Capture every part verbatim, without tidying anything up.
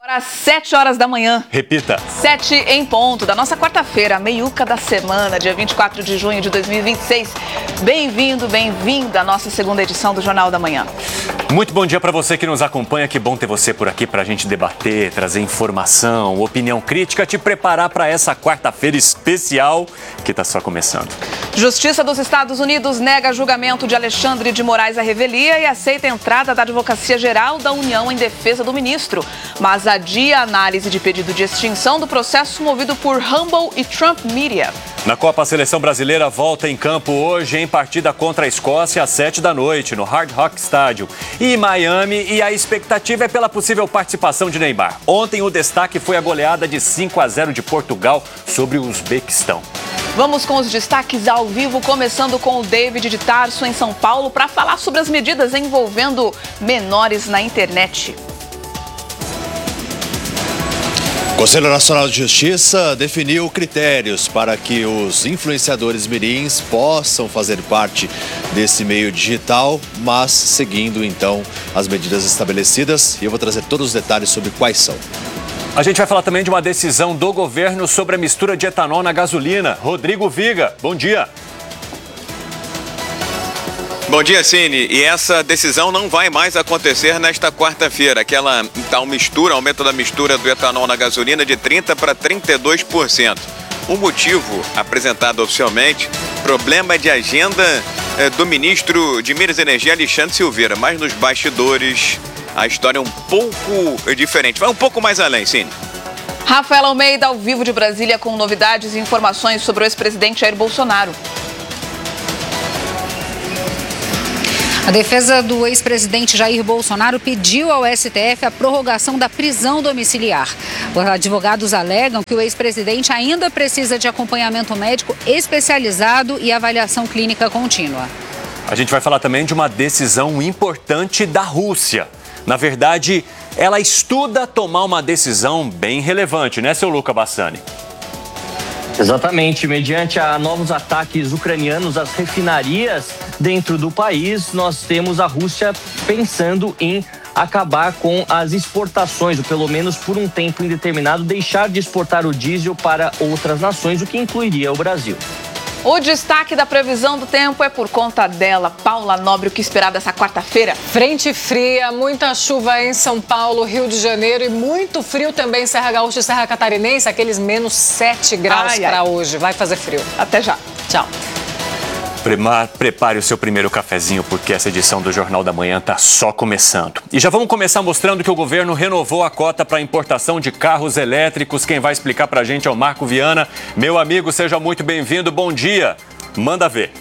Às sete horas da manhã. Repita. Sete em ponto da nossa quarta-feira, meiuca da semana, dia vinte e quatro de junho de dois mil e vinte e seis. Bem-vindo, bem-vinda à nossa segunda edição do Jornal da Manhã. Muito bom dia para você que nos acompanha. Que bom ter você por aqui para a gente debater, trazer informação, opinião crítica, te preparar para essa quarta-feira especial que está só começando. Justiça dos Estados Unidos nega julgamento de Alexandre de Moraes à revelia e aceita a entrada da Advocacia Geral da União em defesa do ministro, mas adia a análise de pedido de extinção do processo movido por Rumble e Trump Media. Na Copa, a seleção brasileira volta em campo hoje em partida contra a Escócia às sete da noite, no Hard Rock Stadium. E Miami, e a expectativa é pela possível participação de Neymar. Ontem o destaque foi a goleada de cinco a zero de Portugal sobre o Uzbequistão. Vamos com os destaques ao vivo, começando com o David de Tarso, em São Paulo, para falar sobre as medidas envolvendo menores na internet. O Conselho Nacional de Justiça definiu critérios para que os influenciadores mirins possam fazer parte desse meio digital, mas seguindo então as medidas estabelecidas. E eu vou trazer todos os detalhes sobre quais são. A gente vai falar também de uma decisão do governo sobre a mistura de etanol na gasolina. Rodrigo Viga, bom dia. Bom dia, Cine. E essa decisão não vai mais acontecer nesta quarta-feira. Aquela tal mistura, aumento da mistura do etanol na gasolina de trinta por cento para trinta e dois por cento. O motivo, apresentado oficialmente, problema de agenda eh, do ministro de Minas e Energia, Alexandre Silveira. Mas nos bastidores, a história é um pouco diferente. Vai um pouco mais além, Cine. Rafael Almeida, ao vivo de Brasília, com novidades e informações sobre o ex-presidente Jair Bolsonaro. A defesa do ex-presidente Jair Bolsonaro pediu ao S T F a prorrogação da prisão domiciliar. Os advogados alegam que o ex-presidente ainda precisa de acompanhamento médico especializado e avaliação clínica contínua. A gente vai falar também de uma decisão importante da Rússia. Na verdade, ela estuda tomar uma decisão bem relevante, né, seu Luca Bassani? Exatamente. Mediante a novos ataques ucranianos às refinarias dentro do país, nós temos a Rússia pensando em acabar com as exportações, ou pelo menos por um tempo indeterminado, deixar de exportar o diesel para outras nações, o que incluiria o Brasil. O destaque da previsão do tempo é por conta dela, Paula Nobre. O que esperar dessa quarta-feira? Frente fria, muita chuva em São Paulo, Rio de Janeiro e muito frio também em Serra Gaúcha e Serra Catarinense, aqueles menos sete graus para hoje. Vai fazer frio. Até já. Tchau. Prepare o seu primeiro cafezinho, porque essa edição do Jornal da Manhã está só começando. E já vamos começar mostrando que o governo renovou a cota para importação de carros elétricos. Quem vai explicar para a gente é o Marco Viana. Meu amigo, seja muito bem-vindo. Bom dia. Manda ver.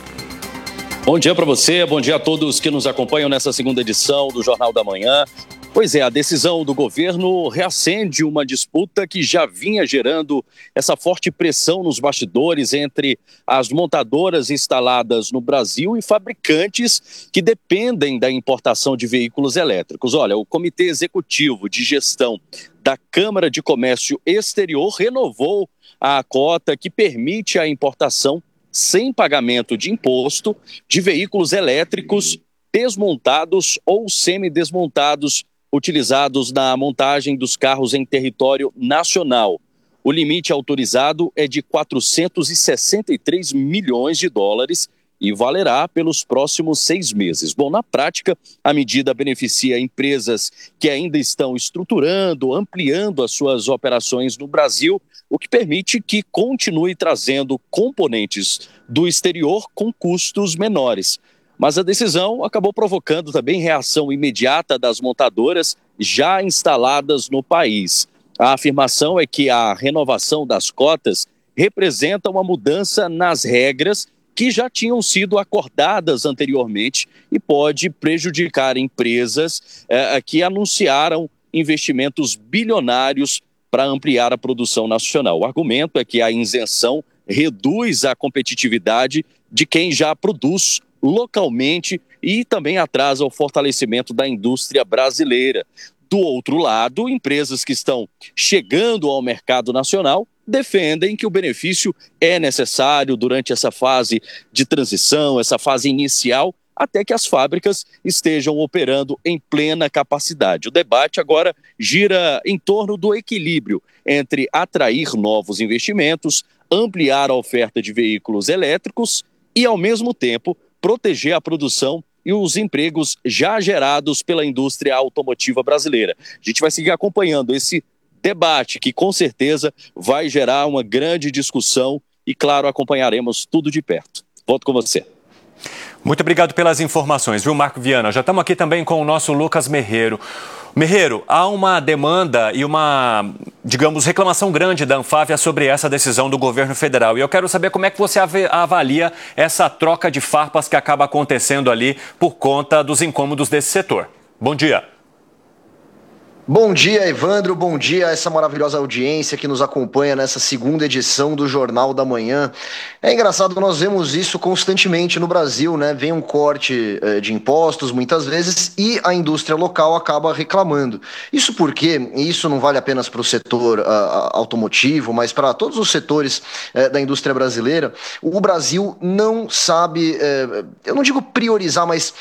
Bom dia para você, bom dia a todos que nos acompanham nessa segunda edição do Jornal da Manhã. Pois é, a decisão do governo reacende uma disputa que já vinha gerando essa forte pressão nos bastidores entre as montadoras instaladas no Brasil e fabricantes que dependem da importação de veículos elétricos. Olha, o Comitê Executivo de Gestão da Câmara de Comércio Exterior renovou a cota que permite a importação sem pagamento de imposto de veículos elétricos desmontados ou semidesmontados utilizados na montagem dos carros em território nacional. O limite autorizado é de quatrocentos e sessenta e três milhões de dólares e valerá pelos próximos seis meses. Bom, na prática, a medida beneficia empresas que ainda estão estruturando, ampliando as suas operações no Brasil, o que permite que continue trazendo componentes do exterior com custos menores. Mas a decisão acabou provocando também reação imediata das montadoras já instaladas no país. A afirmação é que a renovação das cotas representa uma mudança nas regras que já tinham sido acordadas anteriormente e pode prejudicar empresas eh, que anunciaram investimentos bilionários para ampliar a produção nacional. O argumento é que a isenção reduz a competitividade de quem já produz localmente e também atrasa o fortalecimento da indústria brasileira. Do outro lado, empresas que estão chegando ao mercado nacional defendem que o benefício é necessário durante essa fase de transição, essa fase inicial, até que as fábricas estejam operando em plena capacidade. O debate agora gira em torno do equilíbrio entre atrair novos investimentos, ampliar a oferta de veículos elétricos e, ao mesmo tempo, proteger a produção e os empregos já gerados pela indústria automotiva brasileira. A gente vai seguir acompanhando esse debate que, com certeza, vai gerar uma grande discussão e, claro, acompanharemos tudo de perto. Volto com você. Muito obrigado pelas informações, viu, Marco Viana? Já estamos aqui também com o nosso Lucas Merreiro. Merreiro, há uma demanda e uma, digamos, reclamação grande da Anfávia sobre essa decisão do governo federal. E eu quero saber como é que você avalia essa troca de farpas que acaba acontecendo ali por conta dos incômodos desse setor. Bom dia. Bom dia, Evandro. Bom dia a essa maravilhosa audiência que nos acompanha nessa segunda edição do Jornal da Manhã. É engraçado, nós vemos isso constantemente no Brasil, né? Vem um corte eh, de impostos, muitas vezes, e a indústria local acaba reclamando. Isso porque, e isso não vale apenas para o setor uh, automotivo, mas para todos os setores uh, da indústria brasileira, o Brasil não sabe, uh, eu não digo priorizar, mas uh,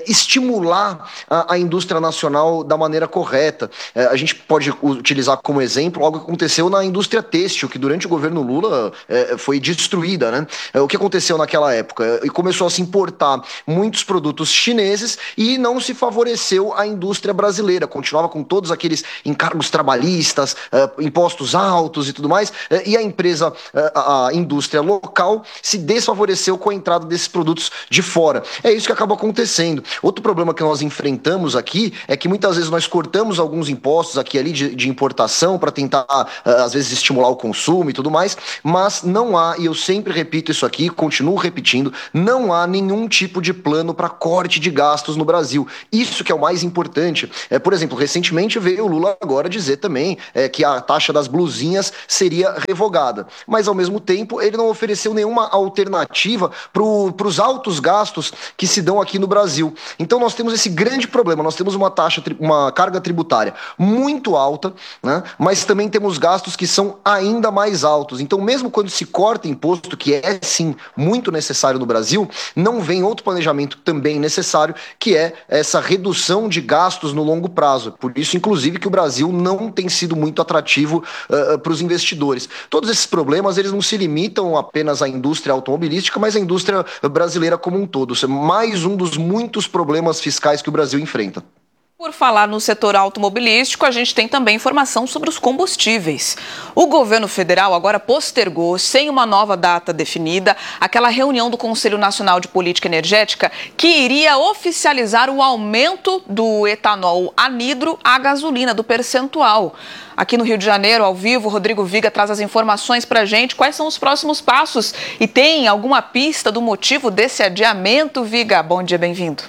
estimular a, a indústria nacional da maneira correta. É, a gente pode utilizar como exemplo algo que aconteceu na indústria têxtil, que durante o governo Lula é, foi destruída, né? É, o que aconteceu naquela época? E começou a se importar muitos produtos chineses e não se favoreceu a indústria brasileira. Continuava com todos aqueles encargos trabalhistas, é, impostos altos e tudo mais, é, e a empresa, é, a indústria local se desfavoreceu com a entrada desses produtos de fora. É isso que acaba acontecendo. Outro problema que nós enfrentamos aqui é que muitas vezes nós cortamos alguns impostos aqui ali de, de importação para tentar, às vezes, estimular o consumo e tudo mais, mas não há, e eu sempre repito isso aqui, continuo repetindo, não há nenhum tipo de plano para corte de gastos no Brasil. Isso que é o mais importante. É, por exemplo, recentemente veio o Lula agora dizer também é, que a taxa das blusinhas seria revogada, mas ao mesmo tempo ele não ofereceu nenhuma alternativa para os altos gastos que se dão aqui no Brasil. Então nós temos esse grande problema, nós temos uma taxa, uma carga tributária muito alta, né? Mas também temos gastos que são ainda mais altos. Então, mesmo quando se corta imposto, que é sim muito necessário no Brasil, não vem outro planejamento também necessário, que é essa redução de gastos no longo prazo. Por isso, inclusive, que o Brasil não tem sido muito atrativo uh, para os investidores. Todos esses problemas, eles não se limitam apenas à indústria automobilística, mas à indústria brasileira como um todo. Isso é mais um dos muitos problemas fiscais que o Brasil enfrenta. Por falar no setor automobilístico, a gente tem também informação sobre os combustíveis. O governo federal agora postergou, sem uma nova data definida, aquela reunião do Conselho Nacional de Política Energética que iria oficializar o aumento do etanol anidro à gasolina, do percentual. Aqui no Rio de Janeiro, ao vivo, o Rodrigo Viga traz as informações para a gente. Quais são os próximos passos? E tem alguma pista do motivo desse adiamento, Viga? Bom dia, bem-vindo.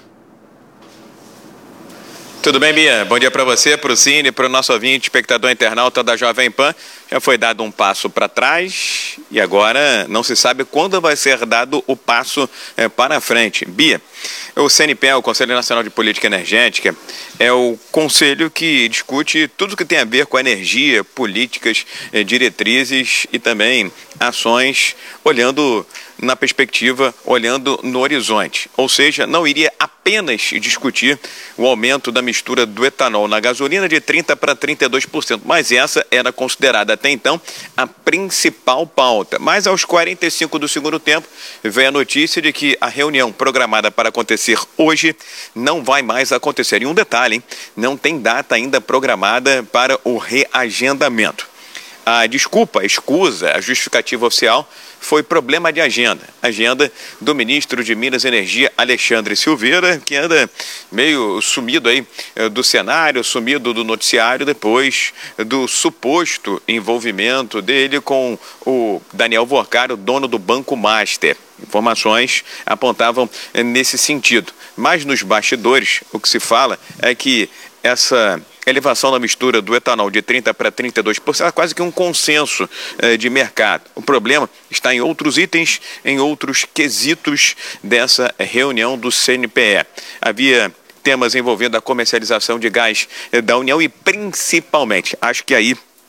Tudo bem, Bia? Bom dia para você, para o Cine, para o nosso ouvinte, espectador internauta da Jovem Pan. Já foi dado um passo para trás e agora não se sabe quando vai ser dado o passo é, para frente. Bia, o C N P E, o Conselho Nacional de Política Energética, é o conselho que discute tudo que tem a ver com energia, políticas, é, diretrizes e também ações olhando na perspectiva, olhando no horizonte. Ou seja, não iria apenas discutir o aumento da mistura do etanol na gasolina de trinta por cento para trinta e dois por cento, mas essa era considerada até então a principal pauta. Mas aos quarenta e cinco do segundo tempo, veio a notícia de que a reunião programada para acontecer hoje não vai mais acontecer. E um detalhe, hein? Não tem data ainda programada para o reagendamento. A desculpa, a escusa, a justificativa oficial foi problema de agenda. Agenda do ministro de Minas e Energia, Alexandre Silveira, que anda meio sumido aí do cenário, sumido do noticiário, depois do suposto envolvimento dele com o Daniel Vorcari, o dono do Banco Master. Informações apontavam nesse sentido. Mas nos bastidores, o que se fala é que essa elevação da mistura do etanol de trinta por cento para trinta e dois por cento é quase que um consenso eh, de mercado. O problema está em outros itens, em outros quesitos dessa reunião do C N P E. Havia temas envolvendo a comercialização de gás eh, da União e principalmente, acho que aí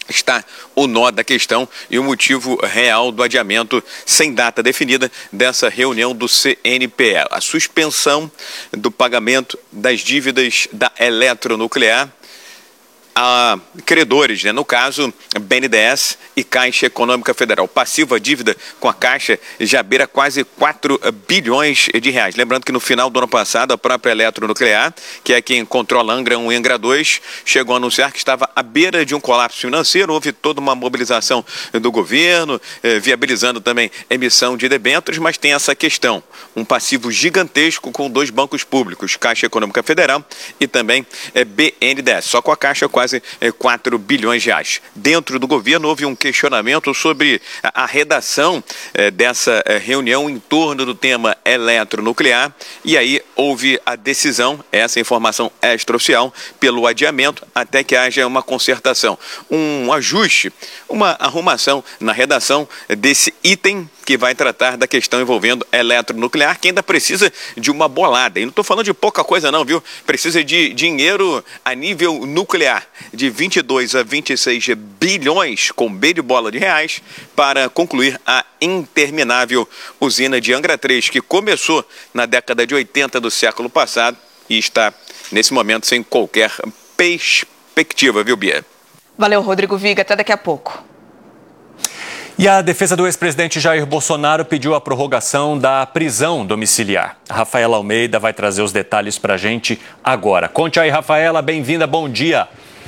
está o nó da questão e o motivo real do adiamento sem data definida dessa reunião do C N P E. A suspensão do pagamento das dívidas da Eletronuclear a credores, né? No caso, B N D E S e Caixa Econômica Federal. Passiva a dívida com a Caixa já beira quase quatro bilhões de reais. Lembrando que no final do ano passado, a própria Eletronuclear, que é quem controla Angra um e Angra dois, chegou a anunciar que estava à beira de um colapso financeiro. Houve toda uma mobilização do governo, eh, viabilizando também emissão de debêntures, mas tem essa questão. Um passivo gigantesco com dois bancos públicos, Caixa Econômica Federal e também eh, B N D E S. Só com a Caixa quase quatro bilhões de reais. Dentro do governo houve um questionamento sobre a, a redação eh, dessa eh, reunião em torno do tema eletronuclear e aí houve a decisão, essa informação extraoficial, pelo adiamento até que haja uma concertação, um ajuste, uma arrumação na redação desse item que vai tratar da questão envolvendo eletronuclear, que ainda precisa de uma bolada. E não estou falando de pouca coisa não, viu? Precisa de dinheiro a nível nuclear, de vinte e dois a vinte e seis bilhões, com B de bola de reais, para concluir a interminável usina de Angra três, que começou na década de oitenta do século passado e está, nesse momento, sem qualquer perspectiva, viu, Bia? Valeu, Rodrigo Viga. Até daqui a pouco. E a defesa do ex-presidente Jair Bolsonaro pediu a prorrogação da prisão domiciliar. A Rafaela Almeida vai trazer os detalhes para a gente agora. Conte aí, Rafaela. Bem-vinda. Bom dia.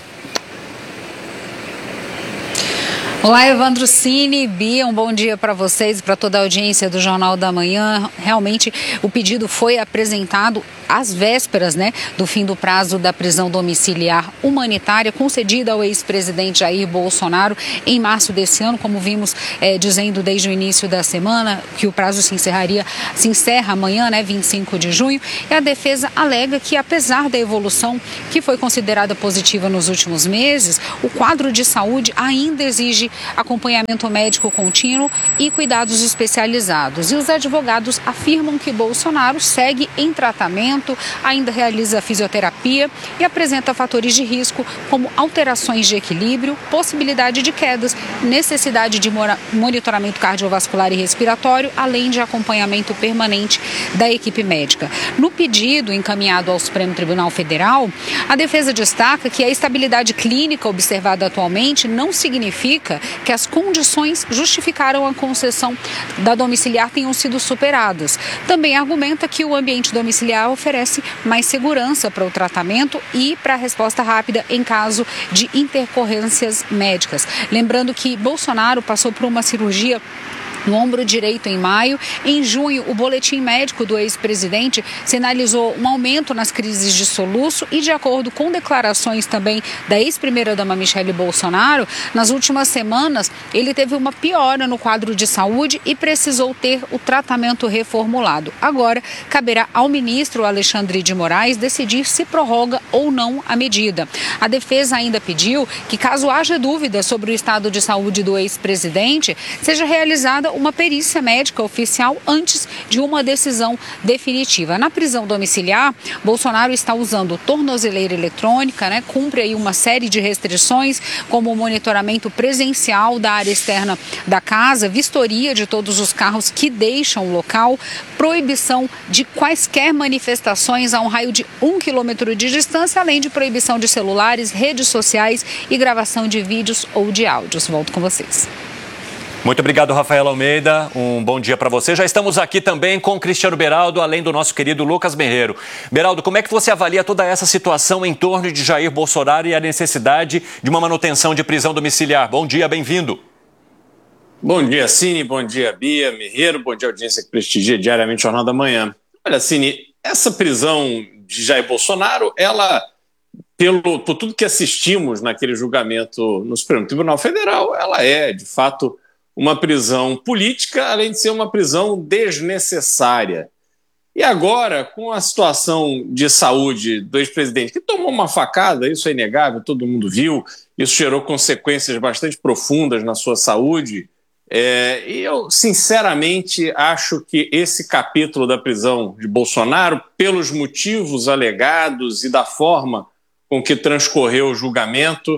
Olá, Evandro Cini, Bia, um bom dia para vocês e para toda a audiência do Jornal da Manhã. Realmente, o pedido foi apresentado às vésperas, né, do fim do prazo da prisão domiciliar humanitária concedida ao ex-presidente Jair Bolsonaro em março desse ano, como vimos é, dizendo desde o início da semana, que o prazo se encerraria, se encerra amanhã, né, vinte e cinco de junho, e a defesa alega que, apesar da evolução que foi considerada positiva nos últimos meses, o quadro de saúde ainda exige acompanhamento médico contínuo e cuidados especializados. E os advogados afirmam que Bolsonaro segue em tratamento, ainda realiza fisioterapia e apresenta fatores de risco como alterações de equilíbrio, possibilidade de quedas, necessidade de monitoramento cardiovascular e respiratório, além de acompanhamento permanente da equipe médica. No pedido encaminhado ao Supremo Tribunal Federal, a defesa destaca que a estabilidade clínica observada atualmente não significa que as condições justificaram a concessão da domiciliar tenham sido superadas. Também argumenta que o ambiente domiciliar oferece mais segurança para o tratamento e para a resposta rápida em caso de intercorrências médicas. Lembrando que Bolsonaro passou por uma cirurgia no ombro direito em maio. Em junho, o boletim médico do ex-presidente sinalizou um aumento nas crises de soluço e, de acordo com declarações também da ex-primeira-dama Michele Bolsonaro, nas últimas semanas ele teve uma piora no quadro de saúde e precisou ter o tratamento reformulado. Agora, caberá ao ministro Alexandre de Moraes decidir se prorroga ou não a medida. A defesa ainda pediu que, caso haja dúvida sobre o estado de saúde do ex-presidente, seja realizada uma perícia médica oficial antes de uma decisão definitiva. Na prisão domiciliar, Bolsonaro está usando tornozeleira eletrônica, né? Cumpre aí uma série de restrições, como o monitoramento presencial da área externa da casa, vistoria de todos os carros que deixam o local, proibição de quaisquer manifestações a um raio de um quilômetro de distância, além de proibição de celulares, redes sociais e gravação de vídeos ou de áudios. Volto com vocês. Muito obrigado, Rafaela Almeida. Um bom dia para você. Já estamos aqui também com Cristiano Beraldo, além do nosso querido Lucas Berreiro. Beraldo, como é que você avalia toda essa situação em torno de Jair Bolsonaro e a necessidade de uma manutenção de prisão domiciliar? Bom dia, bem-vindo. Bom dia, Cini. Bom dia, Bia, Berreiro. Bom dia, audiência que prestigia diariamente o Jornal da Manhã. Olha, Cini, essa prisão de Jair Bolsonaro, ela, pelo, por tudo que assistimos naquele julgamento no Supremo Tribunal Federal, ela é, de fato, uma prisão política, além de ser uma prisão desnecessária. E agora, com a situação de saúde do ex-presidente, que tomou uma facada, isso é inegável, todo mundo viu, isso gerou consequências bastante profundas na sua saúde, é, e eu, sinceramente, acho que esse capítulo da prisão de Bolsonaro, pelos motivos alegados e da forma com que transcorreu o julgamento,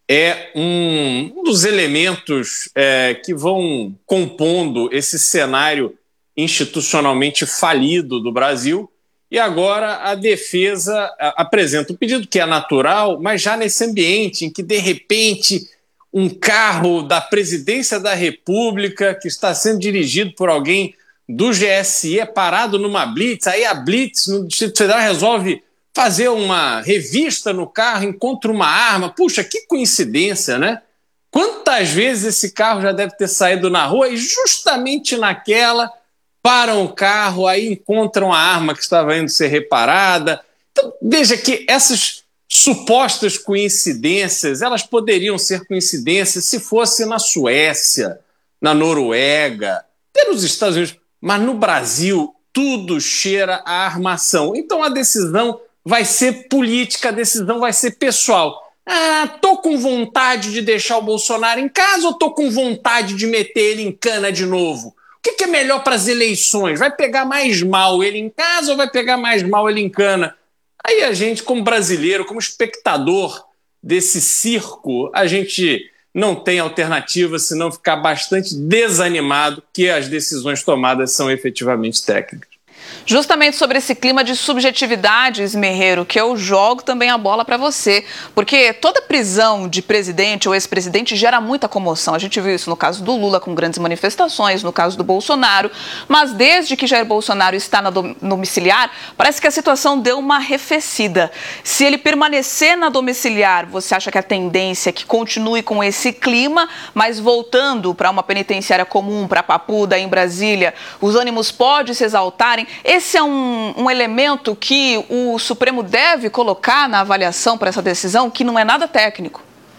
é um, um dos elementos é, que vão compondo esse cenário institucionalmente falido do Brasil. E agora a defesa apresenta um pedido que é natural, mas já nesse ambiente em que, de repente, um carro da presidência da República, que está sendo dirigido por alguém do G S I, é parado numa blitz, aí a blitz no Distrito Federal resolve fazer uma revista no carro, encontra uma arma. Puxa, que coincidência, né? Quantas vezes esse carro já deve ter saído na rua e justamente naquela param o carro, aí encontram a arma que estava indo ser reparada. Então, veja que essas supostas coincidências, elas poderiam ser coincidências se fosse na Suécia, na Noruega, até nos Estados Unidos, mas no Brasil tudo cheira a armação. Então a decisão vai ser política, a decisão vai ser pessoal. Ah, tô com vontade de deixar o Bolsonaro em casa ou tô com vontade de meter ele em cana de novo? O que, que é melhor para as eleições? Vai pegar mais mal ele em casa ou vai pegar mais mal ele em cana? Aí a gente, como brasileiro, como espectador desse circo, a gente não tem alternativa senão ficar bastante desanimado que as decisões tomadas são efetivamente técnicas. Justamente sobre esse clima de subjetividade, Merreiro, que eu jogo também a bola para você, porque toda prisão de presidente ou ex-presidente gera muita comoção. A gente viu isso no caso do Lula com grandes manifestações, no caso do Bolsonaro, mas desde que Jair Bolsonaro está na domiciliar, parece que a situação deu uma arrefecida. Se ele permanecer na domiciliar, você acha que a tendência é que continue com esse clima, mas voltando para uma penitenciária comum, para Papuda, em Brasília, os ânimos podem se exaltarem? Esse é um, um elemento que o Supremo deve colocar na avaliação para essa decisão, que não é nada técnico.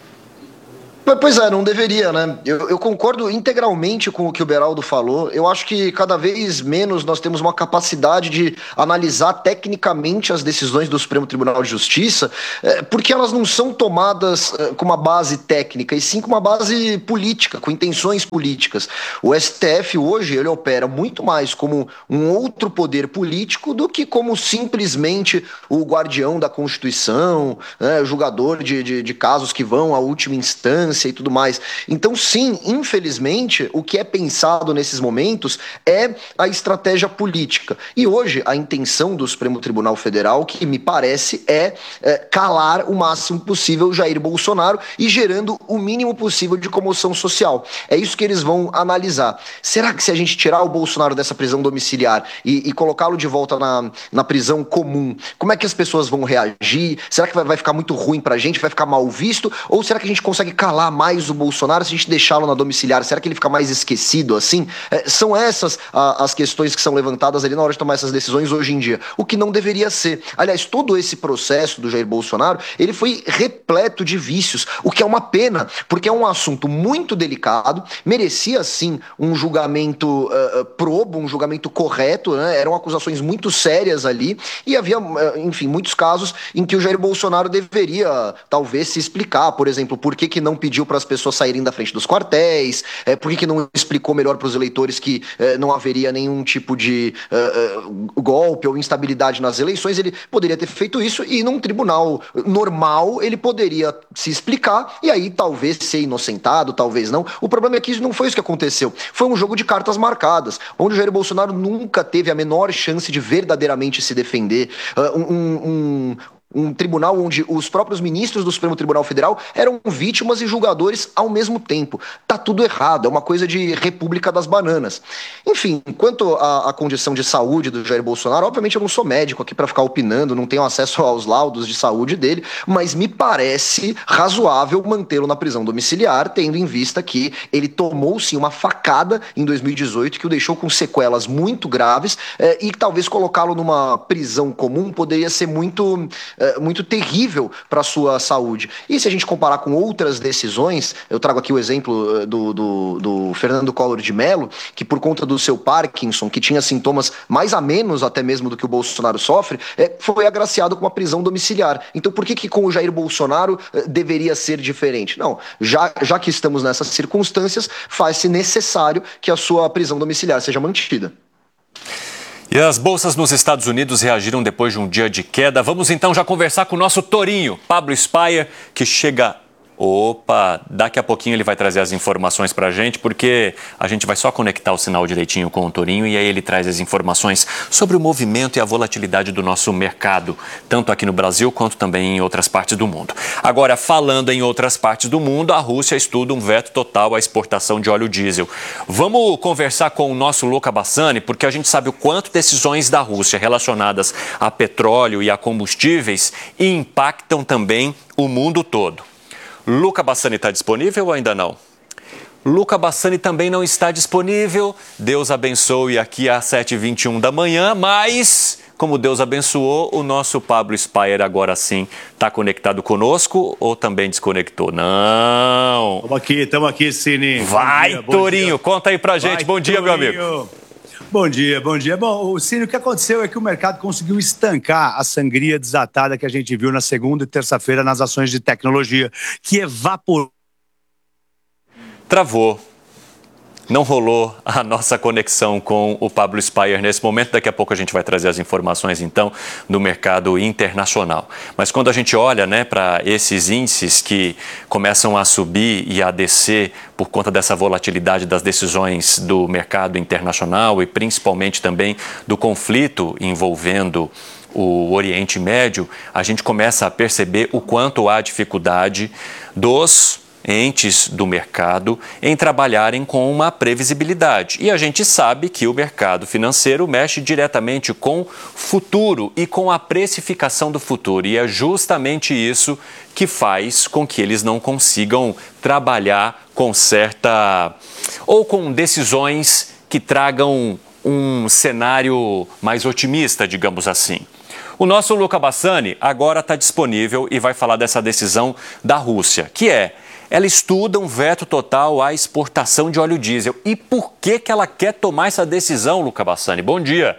Pois é, não deveria, né? Eu, eu concordo integralmente com o que o Beraldo falou. Eu acho que cada vez menos nós temos uma capacidade de analisar tecnicamente as decisões do Supremo Tribunal de Justiça, porque elas não são tomadas com uma base técnica, e sim com uma base política, com intenções políticas. O S T F hoje, ele opera muito mais como um outro poder político do que como simplesmente o guardião da Constituição, né, julgador de, de, de casos que vão à última instância e tudo mais. Então, sim, infelizmente, o que é pensado nesses momentos é a estratégia política. E hoje, a intenção do Supremo Tribunal Federal, que me parece, é, é calar o máximo possível Jair Bolsonaro e gerando o mínimo possível de comoção social. É isso que eles vão analisar. Será que se a gente tirar o Bolsonaro dessa prisão domiciliar e, e colocá-lo de volta na, na prisão comum, como é que as pessoas vão reagir? Será que vai, vai ficar muito ruim pra gente? Vai ficar mal visto? Ou será que a gente consegue calar mais o Bolsonaro se a gente deixá-lo na domiciliar? Será que ele fica mais esquecido assim? É, são essas a, as questões que são levantadas ali na hora de tomar essas decisões hoje em dia, o que não deveria ser. Aliás, todo esse processo do Jair Bolsonaro, ele foi repleto de vícios, o que é uma pena, porque é um assunto muito delicado, merecia sim um julgamento uh, probo, um julgamento correto, né? Eram acusações muito sérias ali, e havia, enfim, muitos casos em que o Jair Bolsonaro deveria talvez se explicar, por exemplo, por que que não pediu para as pessoas saírem da frente dos quartéis, é, por que que não explicou melhor para os eleitores que é, não haveria nenhum tipo de é, golpe ou instabilidade nas eleições. Ele poderia ter feito isso e num tribunal normal ele poderia se explicar e aí talvez ser inocentado, talvez não. O problema é que isso não foi isso que aconteceu. Foi um jogo de cartas marcadas, onde o Jair Bolsonaro nunca teve a menor chance de verdadeiramente se defender. Uh, um, um, um tribunal onde os próprios ministros do Supremo Tribunal Federal eram vítimas e julgadores ao mesmo tempo. Tá tudo errado, é uma coisa de República das Bananas. Enfim, quanto à, à condição de saúde do Jair Bolsonaro, obviamente eu não sou médico aqui para ficar opinando, não tenho acesso aos laudos de saúde dele, mas me parece razoável mantê-lo na prisão domiciliar, tendo em vista que ele tomou sim uma facada em dois mil e dezoito que o deixou com sequelas muito graves eh, e talvez colocá-lo numa prisão comum poderia ser muito... muito terrível para a sua saúde. E se a gente comparar com outras decisões, eu trago aqui o exemplo do, do, do Fernando Collor de Mello, que por conta do seu Parkinson, que tinha sintomas mais a menos até mesmo do que o Bolsonaro sofre, é, foi agraciado com uma prisão domiciliar. Então por que que com o Jair Bolsonaro deveria ser diferente? Não, já, já que estamos nessas circunstâncias, faz-se necessário que a sua prisão domiciliar seja mantida. E as bolsas nos Estados Unidos reagiram depois de um dia de queda. Vamos então já conversar com o nosso tourinho, Pablo Spyer, que chega Opa, daqui a pouquinho ele vai trazer as informações para a gente, porque a gente vai só conectar o sinal direitinho com o Torinho e aí ele traz as informações sobre o movimento e a volatilidade do nosso mercado, tanto aqui no Brasil quanto também em outras partes do mundo. Agora, falando em outras partes do mundo, a Rússia estuda um veto total à exportação de óleo diesel. Vamos conversar com o nosso Luca Bassani, porque a gente sabe o quanto decisões da Rússia relacionadas a petróleo e a combustíveis impactam também o mundo todo. Luca Bassani está disponível ou ainda não? Luca Bassani também não está disponível. Deus abençoe aqui às sete e vinte e um da manhã, mas, como Deus abençoou, o nosso Pablo Spyer agora sim está conectado conosco ou também desconectou? Não. Estamos aqui, estamos aqui, Cine. Vai, dia, Torinho, dia. Conta aí pra gente. Vai, bom dia, Torinho. Meu amigo. Bom dia, bom dia. Bom, o Cine, o que aconteceu é que o mercado conseguiu estancar a sangria desatada que a gente viu na segunda e terça-feira nas ações de tecnologia, que evaporou. Travou. Não rolou a nossa conexão com o Pablo Spyer nesse momento. Daqui a pouco a gente vai trazer as informações, então, do mercado internacional. Mas quando a gente olha, né, para esses índices que começam a subir e a descer por conta dessa volatilidade das decisões do mercado internacional e principalmente também do conflito envolvendo o Oriente Médio, a gente começa a perceber o quanto há dificuldade dos entes do mercado em trabalharem com uma previsibilidade. E a gente sabe que o mercado financeiro mexe diretamente com o futuro e com a precificação do futuro. E é justamente isso que faz com que eles não consigam trabalhar com certa... ou com decisões que tragam um cenário mais otimista, digamos assim. O nosso Luca Bassani agora está disponível e vai falar dessa decisão da Rússia, que é: ela estuda um veto total à exportação de óleo diesel. E por que que ela quer tomar essa decisão, Luca Bassani? Bom dia.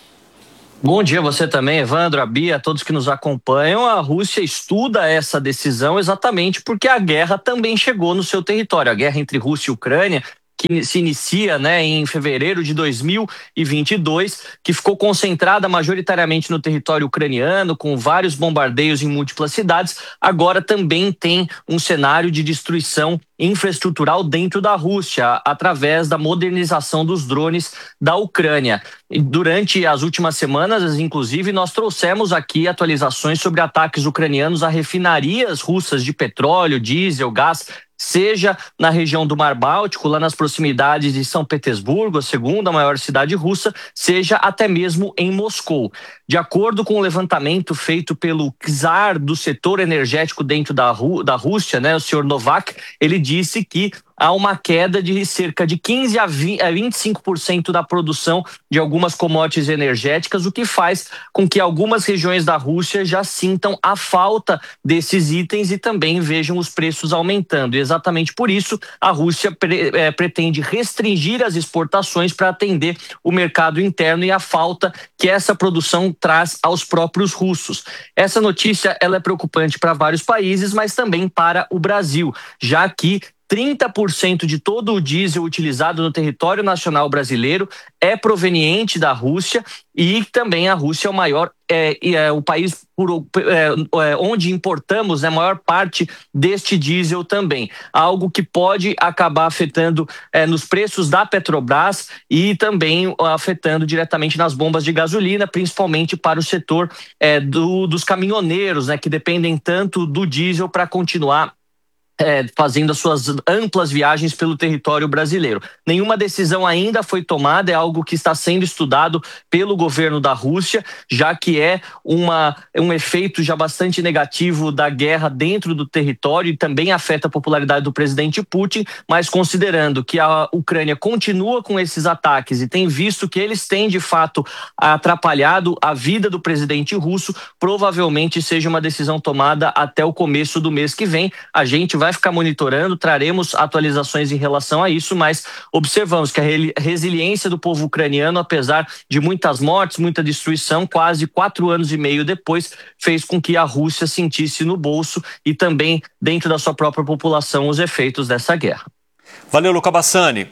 Bom dia a você também, Evandro, a Bia, a todos que nos acompanham. A Rússia estuda essa decisão exatamente porque a guerra também chegou no seu território. A guerra entre Rússia e Ucrânia, que se inicia, né, em fevereiro de dois mil e vinte e dois, que ficou concentrada majoritariamente no território ucraniano, com vários bombardeios em múltiplas cidades, agora também tem um cenário de destruição infraestrutural dentro da Rússia, através da modernização dos drones da Ucrânia. E durante as últimas semanas, inclusive, nós trouxemos aqui atualizações sobre ataques ucranianos a refinarias russas de petróleo, diesel, gás, seja na região do Mar Báltico, lá nas proximidades de São Petersburgo, a segunda maior cidade russa, seja até mesmo em Moscou. De acordo com o levantamento feito pelo czar do setor energético dentro da, Rú- da Rússia, né, o senhor Novak, ele disse que há uma queda de cerca de quinze a vinte e cinco por cento da produção de algumas commodities energéticas, o que faz com que algumas regiões da Rússia já sintam a falta desses itens e também vejam os preços aumentando. E exatamente por isso a Rússia pre- é, pretende restringir as exportações para atender o mercado interno e a falta que essa produção traz aos próprios russos. Essa notícia ela é preocupante para vários países, mas também para o Brasil, já que trinta por cento de todo o diesel utilizado no território nacional brasileiro é proveniente da Rússia e também a Rússia é o maior, é, é, o país por, é, onde importamos, né, a maior parte deste diesel também. Algo que pode acabar afetando é, nos preços da Petrobras e também afetando diretamente nas bombas de gasolina, principalmente para o setor é, do, dos caminhoneiros, né, que dependem tanto do diesel para continuar É, fazendo as suas amplas viagens pelo território brasileiro. Nenhuma decisão ainda foi tomada, é algo que está sendo estudado pelo governo da Rússia, já que é uma, um efeito já bastante negativo da guerra dentro do território e também afeta a popularidade do presidente Putin, mas considerando que a Ucrânia continua com esses ataques e tem visto que eles têm de fato atrapalhado a vida do presidente russo, provavelmente seja uma decisão tomada até o começo do mês que vem. A gente vai ficar monitorando, traremos atualizações em relação a isso, mas observamos que a resiliência do povo ucraniano, apesar de muitas mortes, muita destruição, quase quatro anos e meio depois, fez com que a Rússia sentisse no bolso e também dentro da sua própria população os efeitos dessa guerra. Valeu, Luca Bassani.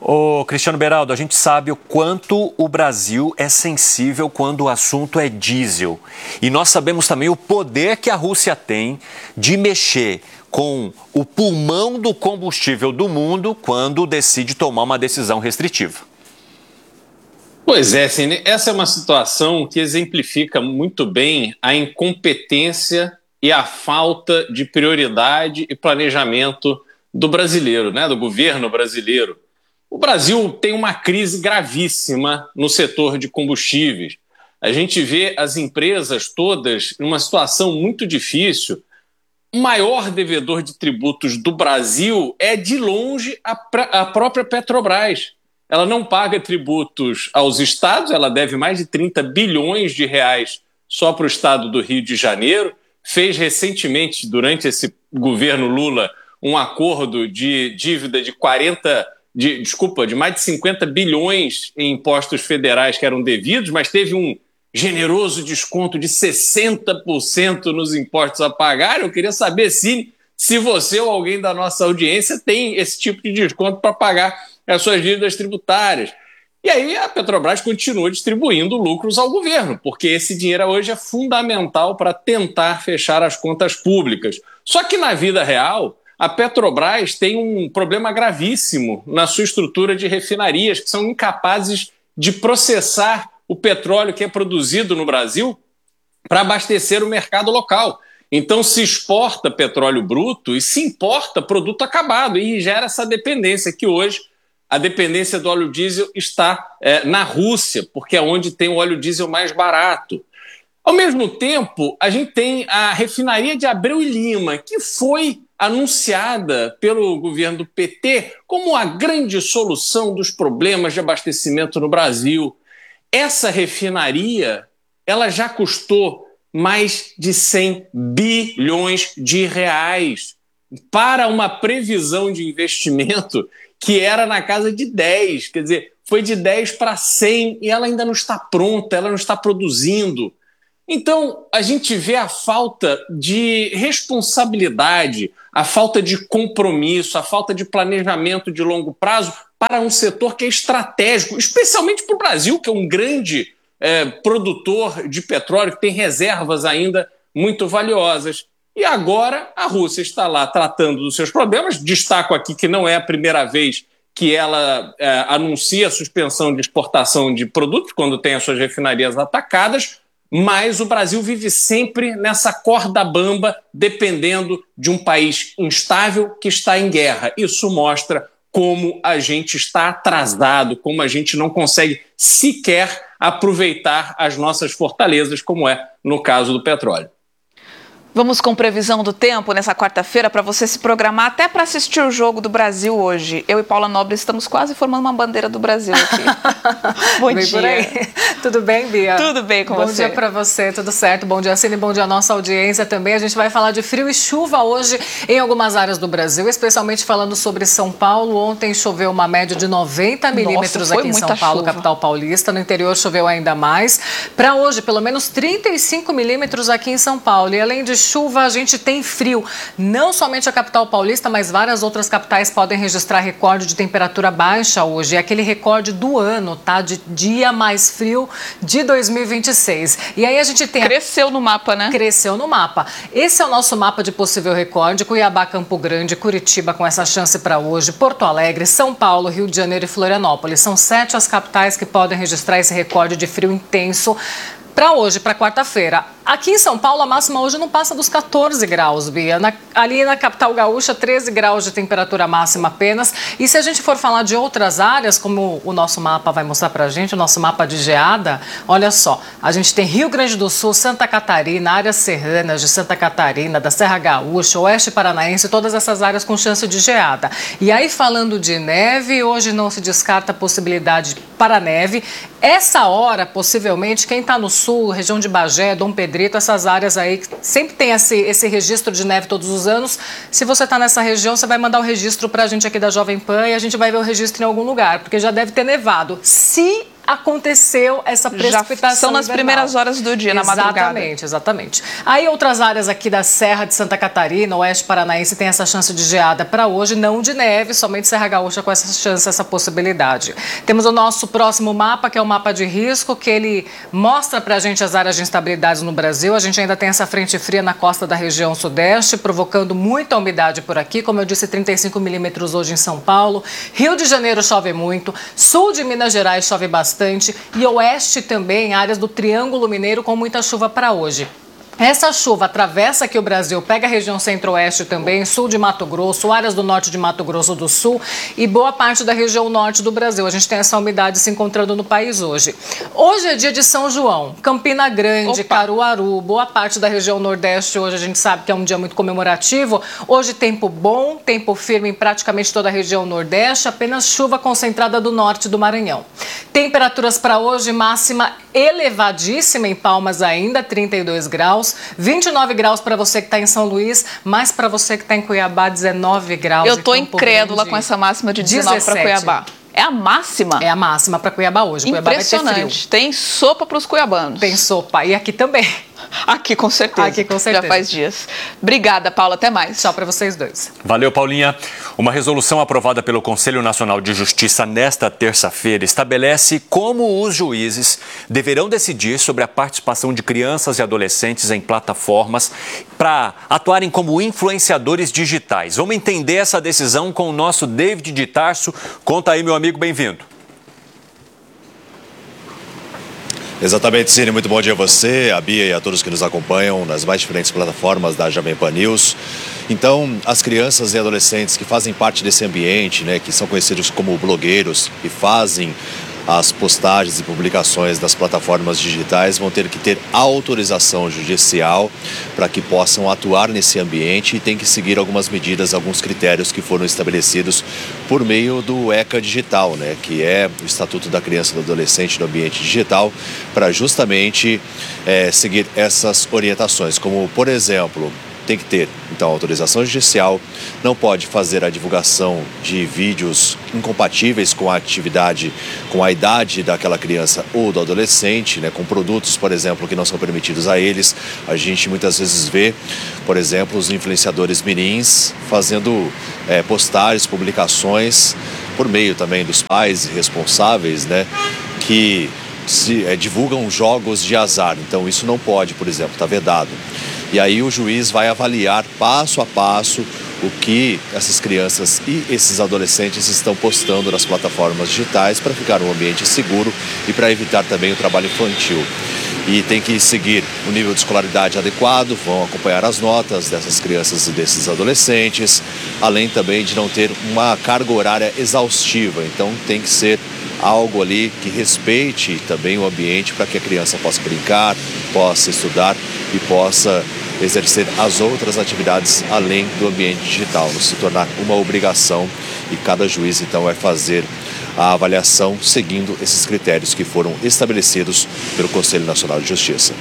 Ô, Cristiano Beraldo, a gente sabe o quanto o Brasil é sensível quando o assunto é diesel. E nós sabemos também o poder que a Rússia tem de mexer com o pulmão do combustível do mundo quando decide tomar uma decisão restritiva. Pois é, Cine, essa é uma situação que exemplifica muito bem a incompetência e a falta de prioridade e planejamento do brasileiro, né, do governo brasileiro. O Brasil tem uma crise gravíssima no setor de combustíveis. A gente vê as empresas todas numa situação muito difícil. O maior devedor de tributos do Brasil é, de longe, a, a própria Petrobras. Ela não paga tributos aos estados, ela deve mais de trinta bilhões de reais só para o estado do Rio de Janeiro. Fez recentemente, durante esse governo Lula, um acordo de dívida de quarenta De, desculpa, de mais de cinquenta bilhões em impostos federais que eram devidos, mas teve um generoso desconto de sessenta por cento nos impostos a pagar. Eu queria saber, sim, se você ou alguém da nossa audiência tem esse tipo de desconto para pagar as suas dívidas tributárias. E aí a Petrobras continua distribuindo lucros ao governo, porque esse dinheiro hoje é fundamental para tentar fechar as contas públicas. Só que na vida real, a Petrobras tem um problema gravíssimo na sua estrutura de refinarias, que são incapazes de processar o petróleo que é produzido no Brasil para abastecer o mercado local. Então se exporta petróleo bruto e se importa produto acabado e gera essa dependência, que hoje a dependência do óleo diesel está é, na Rússia, porque é onde tem o óleo diesel mais barato. Ao mesmo tempo, a gente tem a refinaria de Abreu e Lima, que foi anunciada pelo governo do P T como a grande solução dos problemas de abastecimento no Brasil. Essa refinaria, ela já custou mais de cem bilhões de reais para uma previsão de investimento que era na casa de dez, quer dizer, foi de dez para cem e ela ainda não está pronta, ela não está produzindo. Então, a gente vê a falta de responsabilidade, a falta de compromisso, a falta de planejamento de longo prazo para um setor que é estratégico, especialmente para o Brasil, que é um grande é, produtor de petróleo, que tem reservas ainda muito valiosas. E agora a Rússia está lá tratando dos seus problemas. Destaco aqui que não é a primeira vez que ela é, anuncia a suspensão de exportação de produtos quando tem as suas refinarias atacadas, mas o Brasil vive sempre nessa corda bamba, dependendo de um país instável que está em guerra. Isso mostra como a gente está atrasado, como a gente não consegue sequer aproveitar as nossas fortalezas, como é no caso do petróleo. Vamos com previsão do tempo nessa quarta-feira para você se programar até para assistir o jogo do Brasil hoje. Eu e Paula Nobre estamos quase formando uma bandeira do Brasil aqui. Bom bem dia. Por aí. Tudo bem, Bia? Tudo bem com bom você? Bom dia para você, tudo certo. Bom dia, Cine, bom dia à nossa audiência também. A gente vai falar de frio e chuva hoje em algumas áreas do Brasil, especialmente falando sobre São Paulo. Ontem choveu uma média de noventa milímetros Nossa, aqui em São Paulo, chuva. Capital paulista. No interior choveu ainda mais. Para hoje, pelo menos trinta e cinco milímetros aqui em São Paulo. E além de chuva, a gente tem frio. Não somente a capital paulista, mas várias outras capitais podem registrar recorde de temperatura baixa hoje. É aquele recorde do ano, tá? De dia mais frio de dois mil e vinte e seis. E aí a gente tem... Cresceu no mapa, né? Cresceu no mapa. Esse é o nosso mapa de possível recorde. Cuiabá, Campo Grande, Curitiba com essa chance para hoje. Porto Alegre, São Paulo, Rio de Janeiro e Florianópolis. São sete as capitais que podem registrar esse recorde de frio intenso para hoje, para quarta-feira. Aqui em São Paulo, a máxima hoje não passa dos quatorze graus, Bia. Na, ali na capital gaúcha, treze graus de temperatura máxima apenas. E se a gente for falar de outras áreas, como o nosso mapa vai mostrar para a gente, o nosso mapa de geada, olha só, a gente tem Rio Grande do Sul, Santa Catarina, áreas serranas de Santa Catarina, da Serra Gaúcha, Oeste Paranaense, todas essas áreas com chance de geada. E aí, falando de neve, hoje não se descarta a possibilidade para neve. Essa hora, possivelmente, quem está no sul, região de Bagé, Dom Pedrito, essas áreas aí que sempre tem esse, esse registro de neve todos os anos. Se você está nessa região, você vai mandar o registro para a gente aqui da Jovem Pan e a gente vai ver o registro em algum lugar, porque já deve ter nevado. Se aconteceu essa precipitação. Já são nas invernal. primeiras horas do dia, na madrugada. Exatamente, exatamente. Aí outras áreas aqui da Serra de Santa Catarina, Oeste Paranaense, tem essa chance de geada para hoje, não de neve, somente Serra Gaúcha com essa chance, essa possibilidade. Temos o nosso próximo mapa, que é o mapa de risco, que ele mostra para a gente as áreas de instabilidade no Brasil. A gente ainda tem essa frente fria na costa da região sudeste, provocando muita umidade por aqui. Como eu disse, trinta e cinco milímetros hoje em São Paulo. Rio de Janeiro chove muito, sul de Minas Gerais chove bastante. Bastante, e oeste também, áreas do Triângulo Mineiro com muita chuva para hoje. Essa chuva atravessa aqui o Brasil, pega a região centro-oeste também, sul de Mato Grosso, áreas do norte de Mato Grosso do Sul e boa parte da região norte do Brasil. A gente tem essa umidade se encontrando no país hoje. Hoje é dia de São João, Campina Grande, Opa. Caruaru, boa parte da região nordeste hoje a gente sabe que é um dia muito comemorativo. Hoje tempo bom, tempo firme em praticamente toda a região nordeste, apenas chuva concentrada do norte do Maranhão. Temperaturas para hoje, máxima elevadíssima em Palmas ainda, trinta e dois graus. vinte e nove graus para você que está em São Luís, mais para você que está em Cuiabá, dezenove graus. Eu estou incrédula com essa máxima de dezenove para Cuiabá. É a máxima? É a máxima para Cuiabá hoje. Cuiabá vai ter frio. Tem sopa para os cuiabanos. Tem sopa. E aqui também. Aqui com certeza. Aqui com certeza. Já faz dias. Obrigada, Paula. Até mais. Tchau para vocês dois. Valeu, Paulinha. Uma resolução aprovada pelo Conselho Nacional de Justiça nesta terça-feira estabelece como os juízes deverão decidir sobre a participação de crianças e adolescentes em plataformas para atuarem como influenciadores digitais. Vamos entender essa decisão com o nosso David de Tarso. Conta aí, meu amigo, bem-vindo. Exatamente, Cine. Muito bom dia a você, a Bia e a todos que nos acompanham nas mais diferentes plataformas da Jovem Pan News. Então, as crianças e adolescentes que fazem parte desse ambiente, né, que são conhecidos como blogueiros e fazem as postagens e publicações das plataformas digitais vão ter que ter autorização judicial para que possam atuar nesse ambiente e tem que seguir algumas medidas, alguns critérios que foram estabelecidos por meio do ECA Digital, né, que é o Estatuto da Criança e do Adolescente no Ambiente Digital, para justamente é, seguir essas orientações, como, por exemplo, tem que ter, então, autorização judicial, não pode fazer a divulgação de vídeos incompatíveis com a atividade, com a idade daquela criança ou do adolescente, né, com produtos, por exemplo, que não são permitidos a eles. A gente muitas vezes vê, por exemplo, os influenciadores mirins fazendo é, postagens, publicações, por meio também dos pais responsáveis, né, que se, é, divulgam jogos de azar. Então, isso não pode, por exemplo, está vedado. E aí o juiz vai avaliar passo a passo o que essas crianças e esses adolescentes estão postando nas plataformas digitais para ficar um ambiente seguro e para evitar também o trabalho infantil. E tem que seguir o nível de escolaridade adequado, vão acompanhar as notas dessas crianças e desses adolescentes, além também de não ter uma carga horária exaustiva. Então tem que ser algo ali que respeite também o ambiente para que a criança possa brincar, possa estudar e possa exercer as outras atividades além do ambiente digital, não se tornar uma obrigação, e cada juiz então vai fazer a avaliação seguindo esses critérios que foram estabelecidos pelo Conselho Nacional de Justiça.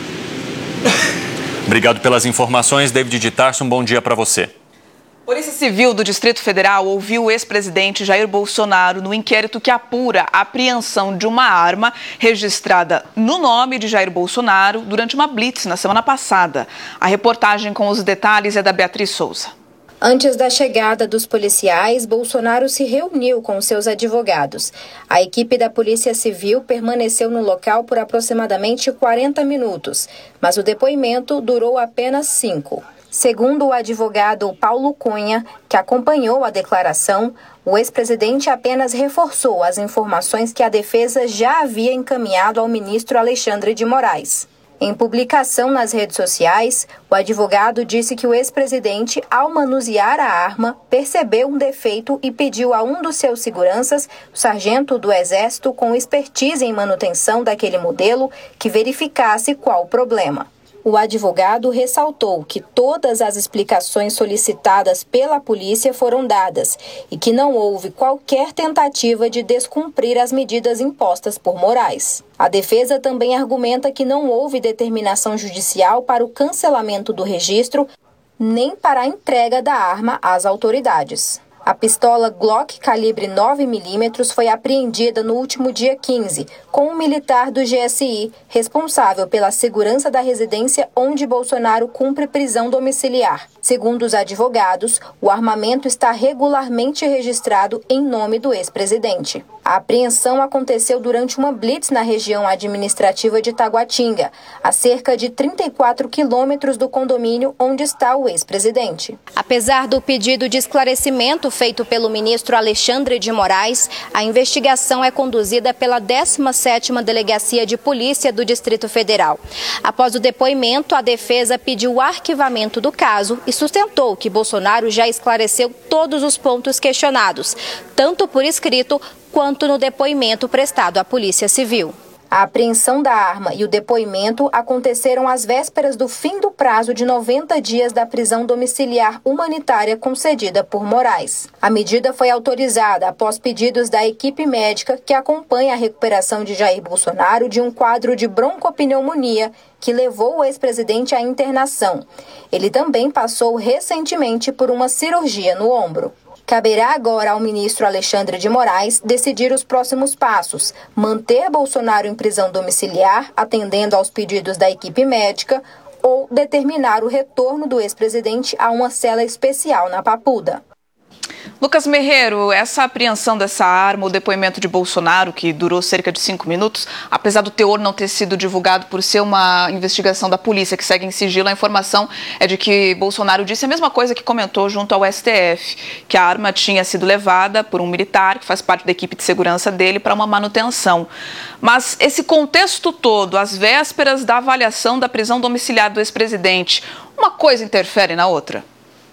Obrigado pelas informações, David de Tarso, um bom dia para você. Polícia Civil do Distrito Federal ouviu o ex-presidente Jair Bolsonaro no inquérito que apura a apreensão de uma arma registrada no nome de Jair Bolsonaro durante uma blitz na semana passada. A reportagem com os detalhes é da Beatriz Souza. Antes da chegada dos policiais, Bolsonaro se reuniu com seus advogados. A equipe da Polícia Civil permaneceu no local por aproximadamente quarenta minutos, mas o depoimento durou apenas cinco. Segundo o advogado Paulo Cunha, que acompanhou a declaração, o ex-presidente apenas reforçou as informações que a defesa já havia encaminhado ao ministro Alexandre de Moraes. Em publicação nas redes sociais, o advogado disse que o ex-presidente, ao manusear a arma, percebeu um defeito e pediu a um dos seus seguranças, o sargento do Exército com expertise em manutenção daquele modelo, que verificasse qual o problema. O advogado ressaltou que todas as explicações solicitadas pela polícia foram dadas e que não houve qualquer tentativa de descumprir as medidas impostas por Moraes. A defesa também argumenta que não houve determinação judicial para o cancelamento do registro nem para a entrega da arma às autoridades. A pistola Glock calibre nove milímetros foi apreendida no último dia quinze, com um militar do G S I, responsável pela segurança da residência onde Bolsonaro cumpre prisão domiciliar. Segundo os advogados, o armamento está regularmente registrado em nome do ex-presidente. A apreensão aconteceu durante uma blitz na região administrativa de Taguatinga, a cerca de trinta e quatro quilômetros do condomínio onde está o ex-presidente. Apesar do pedido de esclarecimento feito pelo ministro Alexandre de Moraes, a investigação é conduzida pela décima sétima Delegacia de Polícia do Distrito Federal. Após o depoimento, a defesa pediu o arquivamento do caso e sustentou que Bolsonaro já esclareceu todos os pontos questionados, tanto por escrito quanto no depoimento prestado à Polícia Civil. A apreensão da arma e o depoimento aconteceram às vésperas do fim do prazo de noventa dias da prisão domiciliar humanitária concedida por Moraes. A medida foi autorizada após pedidos da equipe médica que acompanha a recuperação de Jair Bolsonaro de um quadro de broncopneumonia que levou o ex-presidente à internação. Ele também passou recentemente por uma cirurgia no ombro. Caberá agora ao ministro Alexandre de Moraes decidir os próximos passos: manter Bolsonaro em prisão domiciliar, atendendo aos pedidos da equipe médica, ou determinar o retorno do ex-presidente a uma cela especial na Papuda. Lucas Merreiro, essa apreensão dessa arma, o depoimento de Bolsonaro, que durou cerca de cinco minutos, apesar do teor não ter sido divulgado por ser uma investigação da polícia que segue em sigilo, a informação é de que Bolsonaro disse a mesma coisa que comentou junto ao S T F, que a arma tinha sido levada por um militar que faz parte da equipe de segurança dele para uma manutenção. Mas esse contexto todo, às vésperas da avaliação da prisão domiciliar do ex-presidente, uma coisa interfere na outra?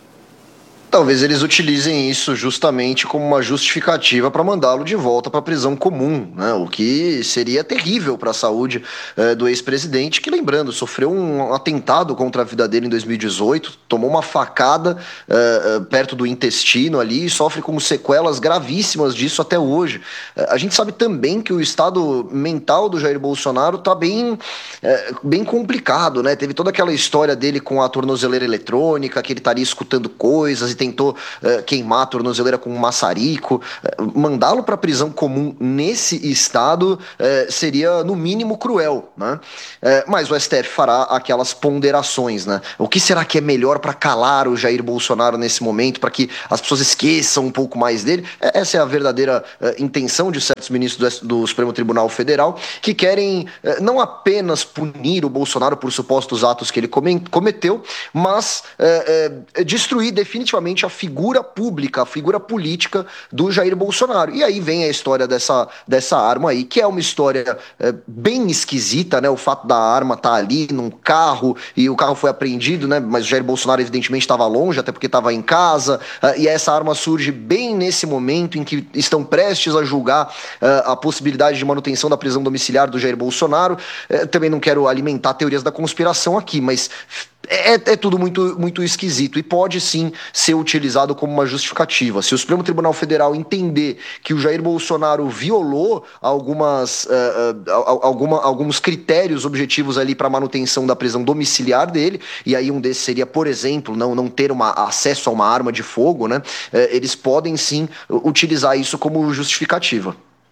Talvez eles utilizem isso justamente como uma justificativa para mandá-lo de volta para a prisão comum, né? O que seria terrível para a saúde eh, do ex-presidente, que, lembrando, sofreu um atentado contra a vida dele em dois mil e dezoito, tomou uma facada eh, perto do intestino ali e sofre com sequelas gravíssimas disso até hoje. Eh, a gente sabe também que o estado mental do Jair Bolsonaro está bem, eh, bem complicado, né? Teve toda aquela história dele com a tornozeleira eletrônica, que ele estaria escutando coisas e tentou uh, queimar a tornozeleira com um maçarico. Uh, mandá-lo para a prisão comum nesse estado uh, seria, no mínimo, cruel, né? Uh, mas o S T F fará aquelas ponderações, né? O que será que é melhor para calar o Jair Bolsonaro nesse momento, para que as pessoas esqueçam um pouco mais dele? Essa é a verdadeira uh, intenção de certos ministros do, do Supremo Tribunal Federal, que querem uh, não apenas punir o Bolsonaro por supostos atos que ele cometeu, mas uh, uh, destruir definitivamente a figura pública, a figura política do Jair Bolsonaro. E aí vem a história dessa, dessa arma aí, que é uma história é, bem esquisita, né? O fato da arma estar tá ali num carro, e o carro foi apreendido, né? Mas o Jair Bolsonaro evidentemente estava longe, até porque estava em casa, uh, e essa arma surge bem nesse momento em que estão prestes a julgar uh, a possibilidade de manutenção da prisão domiciliar do Jair Bolsonaro. Uh, também não quero alimentar teorias da conspiração aqui, mas É, é tudo muito, muito esquisito e pode sim ser utilizado como uma justificativa. Se o Supremo Tribunal Federal entender que o Jair Bolsonaro violou algumas, uh, uh, alguma, alguns critérios objetivos ali para manutenção da prisão domiciliar dele, e aí um desses seria, por exemplo, não, não ter uma, acesso a uma arma de fogo, né? Uh, eles podem sim utilizar isso como justificativa.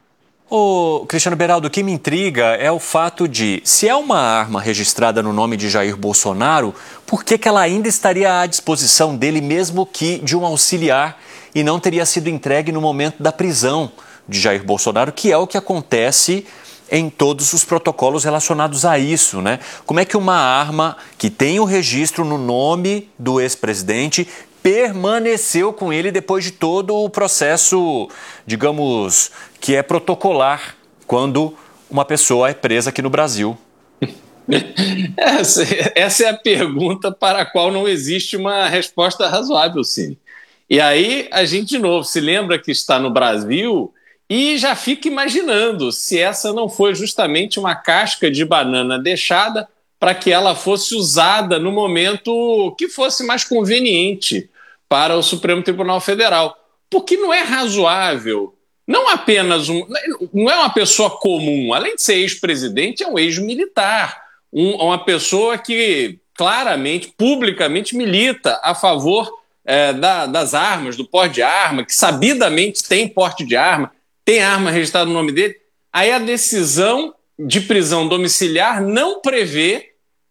Ô, Cristiano Beraldo, o que me intriga é o fato de, se é uma arma registrada no nome de Jair Bolsonaro, por que que ela ainda estaria à disposição dele, mesmo que de um auxiliar, e não teria sido entregue no momento da prisão de Jair Bolsonaro, que é o que acontece em todos os protocolos relacionados a isso, né? Como é que uma arma que tem o registro no nome do ex-presidente permaneceu com ele depois de todo o processo, digamos, que é protocolar quando uma pessoa é presa aqui no Brasil? Essa, essa é a pergunta para a qual não existe uma resposta razoável, sim. E aí a gente, de novo, se lembra que está no Brasil e já fica imaginando se essa não foi justamente uma casca de banana deixada para que ela fosse usada no momento que fosse mais conveniente para o Supremo Tribunal Federal. Porque não é razoável, não apenas um, não é uma pessoa comum, além de ser ex-presidente, é um ex-militar, um, uma pessoa que claramente, publicamente milita a favor é, da, das armas, do porte de arma, que sabidamente tem porte de arma, tem arma registrada no nome dele, aí a decisão de prisão domiciliar não prevê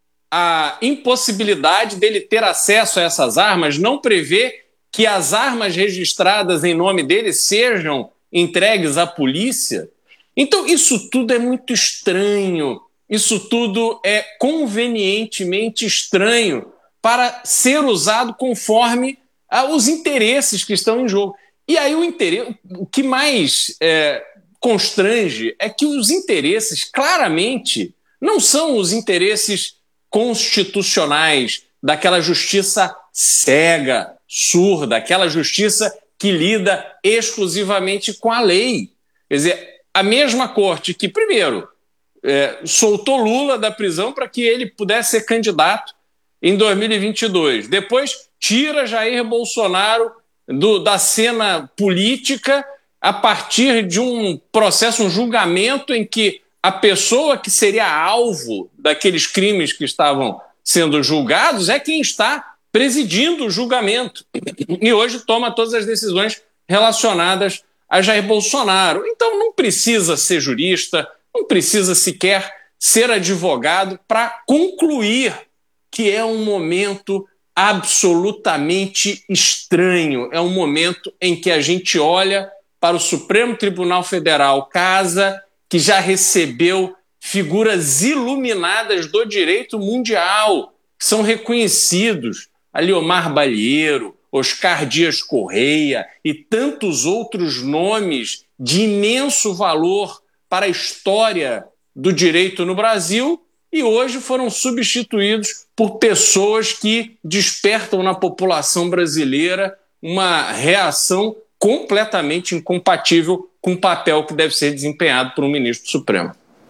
a impossibilidade dele ter acesso a essas armas, não prevê que as armas registradas em nome dele sejam entregues à polícia. Então, isso tudo é muito estranho, isso tudo é convenientemente estranho para ser usado conforme ah, os interesses que estão em jogo. E aí o interesse, o que mais é, constrange é que os interesses claramente não são os interesses constitucionais daquela justiça cega, surda, aquela justiça que lida exclusivamente com a lei. Quer dizer, a mesma corte que, primeiro, é, soltou Lula da prisão para que ele pudesse ser candidato em dois mil e vinte e dois. Depois, tira Jair Bolsonaro do, da cena política a partir de um processo, um julgamento em que a pessoa que seria alvo daqueles crimes que estavam sendo julgados é quem está presidindo o julgamento. E hoje toma todas as decisões relacionadas a Jair Bolsonaro. Então não precisa ser jurista, não precisa sequer ser advogado para concluir que é um momento absolutamente estranho. É um momento em que a gente olha para o Supremo Tribunal Federal, casa que já recebeu figuras iluminadas do direito mundial, que são reconhecidos, Aliomar Balheiro, Oscar Dias Correia e tantos outros nomes de imenso valor para a história do direito no Brasil, e hoje foram substituídos por pessoas que despertam na população brasileira uma reação completamente incompatível com o papel que deve ser desempenhado por um ministro supremo.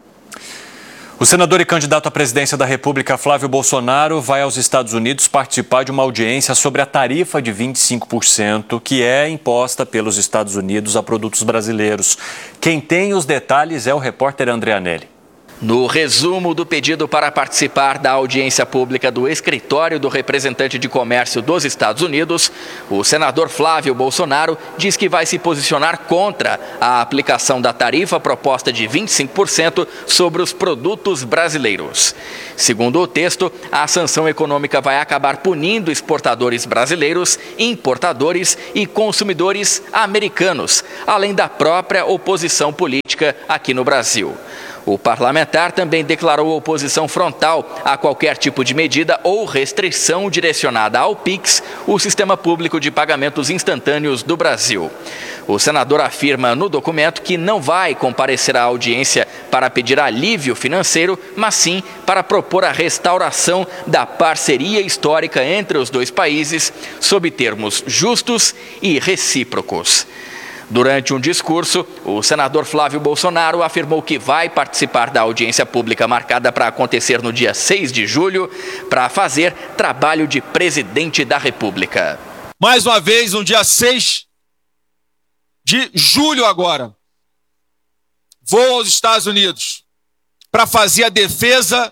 O senador e candidato à presidência da República, Flávio Bolsonaro, vai aos Estados Unidos participar de uma audiência sobre a tarifa de vinte e cinco por cento que é imposta pelos Estados Unidos a produtos brasileiros. Quem tem os detalhes é o repórter André Anelli. No resumo do pedido para participar da audiência pública do Escritório do Representante de Comércio dos Estados Unidos, o senador Flávio Bolsonaro diz que vai se posicionar contra a aplicação da tarifa proposta de vinte e cinco por cento sobre os produtos brasileiros. Segundo o texto, a sanção econômica vai acabar punindo exportadores brasileiros, importadores e consumidores americanos, além da própria oposição política aqui no Brasil. O parlamentar também declarou oposição frontal a qualquer tipo de medida ou restrição direcionada ao Pix, o sistema público de pagamentos instantâneos do Brasil. O senador afirma no documento que não vai comparecer à audiência para pedir alívio financeiro, mas sim para propor a restauração da parceria histórica entre os dois países, sob termos justos e recíprocos. Durante um discurso, o senador Flávio Bolsonaro afirmou que vai participar da audiência pública marcada para acontecer no dia seis de julho, para fazer trabalho de presidente da República. Mais uma vez, no dia seis de julho agora, vou aos Estados Unidos para fazer a defesa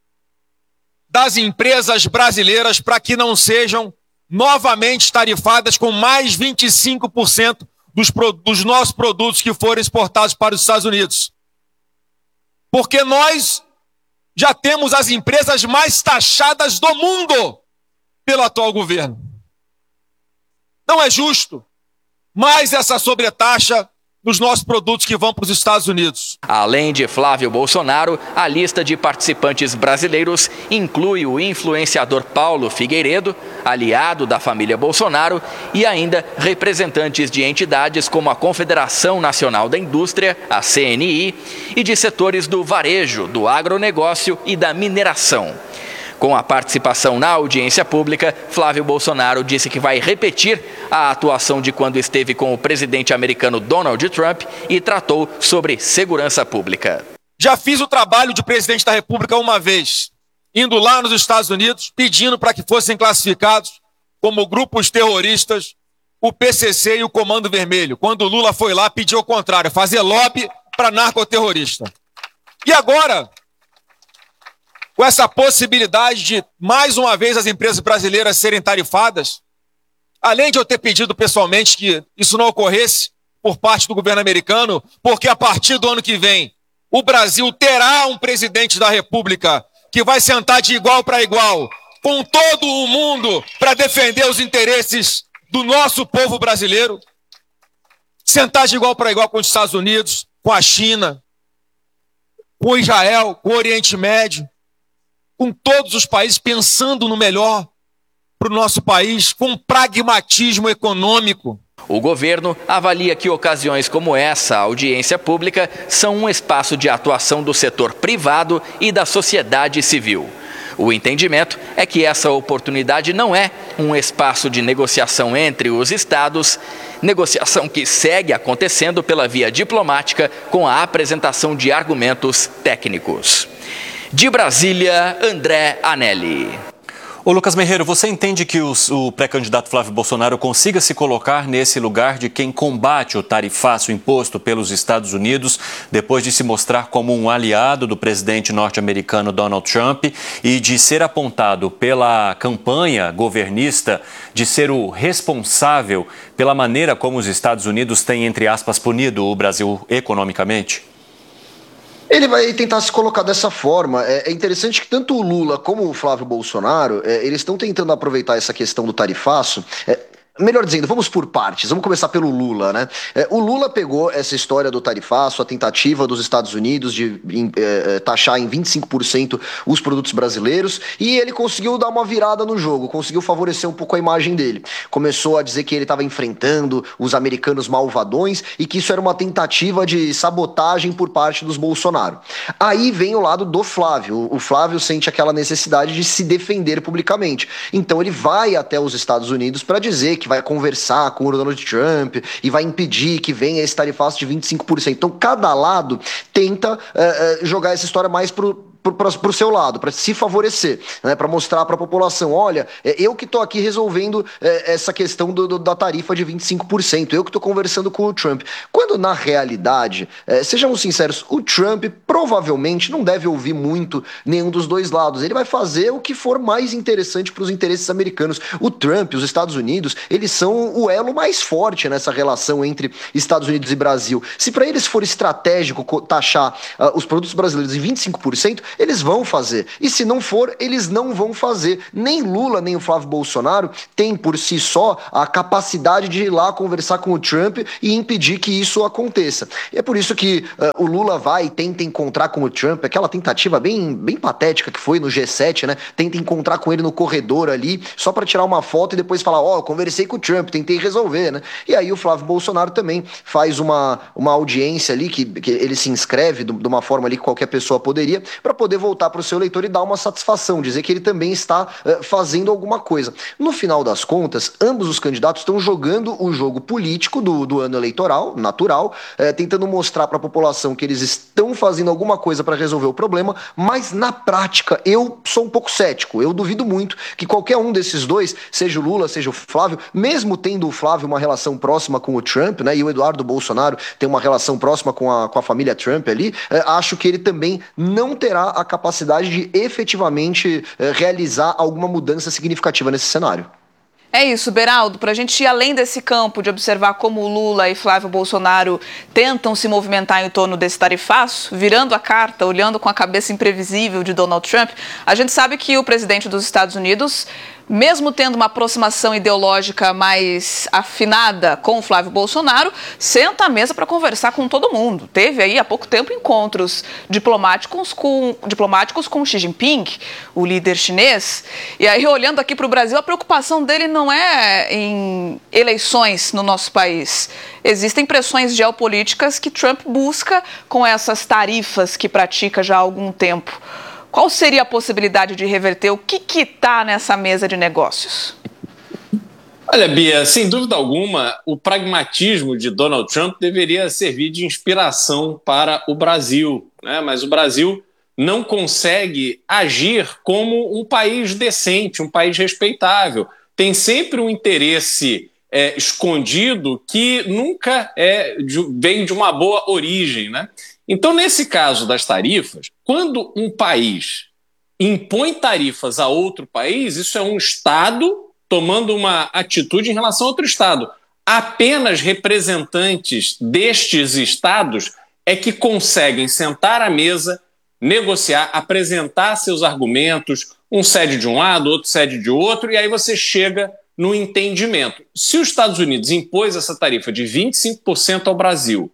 das empresas brasileiras para que não sejam novamente tarifadas com mais vinte e cinco por cento Dos, dos nossos produtos que forem exportados para os Estados Unidos. Porque nós já temos as empresas mais taxadas do mundo pelo atual governo. Não é justo mais essa sobretaxa nos nossos produtos que vão para os Estados Unidos. Além de Flávio Bolsonaro, a lista de participantes brasileiros inclui o influenciador Paulo Figueiredo, aliado da família Bolsonaro, e ainda representantes de entidades como a Confederação Nacional da Indústria, a C N I, e de setores do varejo, do agronegócio e da mineração. Com a participação na audiência pública, Flávio Bolsonaro disse que vai repetir a atuação de quando esteve com o presidente americano Donald Trump e tratou sobre segurança pública. Já fiz o trabalho de presidente da República uma vez, indo lá nos Estados Unidos, pedindo para que fossem classificados como grupos terroristas o P C C e o Comando Vermelho, quando o Lula foi lá pedir o contrário, fazer lobby para narcoterrorista. E agora, com essa possibilidade de, mais uma vez, as empresas brasileiras serem tarifadas, além de eu ter pedido pessoalmente que isso não ocorresse por parte do governo americano, porque a partir do ano que vem o Brasil terá um presidente da República que vai sentar de igual para igual com todo o mundo para defender os interesses do nosso povo brasileiro, sentar de igual para igual com os Estados Unidos, com a China, com Israel, com o Oriente Médio, com todos os países, pensando no melhor para o nosso país, com pragmatismo econômico. O governo avalia que ocasiões como essa, a audiência pública, são um espaço de atuação do setor privado e da sociedade civil. O entendimento é que essa oportunidade não é um espaço de negociação entre os estados, negociação que segue acontecendo pela via diplomática com a apresentação de argumentos técnicos. De Brasília, André Anelli. Ô Lucas Merreiro, você entende que os, o pré-candidato Flávio Bolsonaro consiga se colocar nesse lugar de quem combate o tarifaço imposto pelos Estados Unidos, depois de se mostrar como um aliado do presidente norte-americano Donald Trump e de ser apontado pela campanha governista de ser o responsável pela maneira como os Estados Unidos têm, entre aspas, punido o Brasil economicamente? Ele vai tentar se colocar dessa forma. É interessante que tanto o Lula como o Flávio Bolsonaro, é, eles estão tentando aproveitar essa questão do tarifaço. É, Melhor dizendo, vamos por partes, vamos começar pelo Lula, né? É, o Lula pegou essa história do tarifaço, a tentativa dos Estados Unidos de em, é, taxar em vinte e cinco por cento os produtos brasileiros, e ele conseguiu dar uma virada no jogo, conseguiu favorecer um pouco a imagem dele. Começou a dizer que ele estava enfrentando os americanos malvadões e que isso era uma tentativa de sabotagem por parte dos Bolsonaro. Aí vem o lado do Flávio. O Flávio sente aquela necessidade de se defender publicamente. Então ele vai até os Estados Unidos para dizer que que vai conversar com o Donald Trump e vai impedir que venha esse tarifaço de vinte e cinco por cento. Então, cada lado tenta uh, uh, jogar essa história mais pro para o seu lado, para se favorecer, né, para mostrar para a população, olha, é eu que estou aqui resolvendo é, essa questão do, do, da tarifa de vinte e cinco por cento, eu que estou conversando com o Trump. Quando, na realidade, é, sejamos sinceros, o Trump provavelmente não deve ouvir muito nenhum dos dois lados, ele vai fazer o que for mais interessante para os interesses americanos. O Trump, os Estados Unidos, eles são o elo mais forte nessa relação entre Estados Unidos e Brasil. Se para eles for estratégico taxar uh, os produtos brasileiros em vinte e cinco por cento, eles vão fazer. E se não for, eles não vão fazer. Nem Lula, nem o Flávio Bolsonaro têm por si só a capacidade de ir lá conversar com o Trump e impedir que isso aconteça. E é por isso que uh, o Lula vai e tenta encontrar com o Trump, aquela tentativa bem, bem patética que foi no G sete, né? Tenta encontrar com ele no corredor ali, só para tirar uma foto e depois falar, ó, oh, eu conversei com o Trump, tentei resolver, né? E aí o Flávio Bolsonaro também faz uma, uma audiência ali, que, que ele se inscreve de, de uma forma ali que qualquer pessoa poderia, para poder voltar para o seu eleitor e dar uma satisfação, dizer que ele também está uh, fazendo alguma coisa. No final das contas, ambos os candidatos estão jogando o jogo político do, do ano eleitoral, natural, uh, tentando mostrar para a população que eles estão fazendo alguma coisa para resolver o problema, mas na prática eu sou um pouco cético, eu duvido muito que qualquer um desses dois, seja o Lula, seja o Flávio, mesmo tendo o Flávio uma relação próxima com o Trump, né, e o Eduardo Bolsonaro tem uma relação próxima com a, com a família Trump ali, uh, acho que ele também não terá a capacidade de efetivamente eh, realizar alguma mudança significativa nesse cenário. É isso, Beraldo, para a gente ir além desse campo de observar como Lula e Flávio Bolsonaro tentam se movimentar em torno desse tarifaço, virando a carta, olhando com a cabeça imprevisível de Donald Trump, a gente sabe que o presidente dos Estados Unidos, mesmo tendo uma aproximação ideológica mais afinada com o Flávio Bolsonaro, senta à mesa para conversar com todo mundo. Teve aí há pouco tempo encontros diplomáticos com, diplomáticos com Xi Jinping, o líder chinês. E aí, olhando aqui para o Brasil, a preocupação dele não é em eleições no nosso país. Existem pressões geopolíticas que Trump busca com essas tarifas que pratica já há algum tempo. Qual seria a possibilidade de reverter? O que está nessa mesa de negócios? Olha, Bia, sem dúvida alguma, o pragmatismo de Donald Trump deveria servir de inspiração para o Brasil, né? Mas o Brasil não consegue agir como um país decente, um país respeitável. Tem sempre um interesse é, escondido que nunca é, de, vem de uma boa origem, né? Então, nesse caso das tarifas, quando um país impõe tarifas a outro país, isso é um Estado tomando uma atitude em relação a outro estado. Apenas representantes destes estados é que conseguem sentar à mesa, negociar, apresentar seus argumentos, um cede de um lado, outro cede de outro, e aí você chega no entendimento. Se os Estados Unidos impôs essa tarifa de vinte e cinco por cento ao Brasil,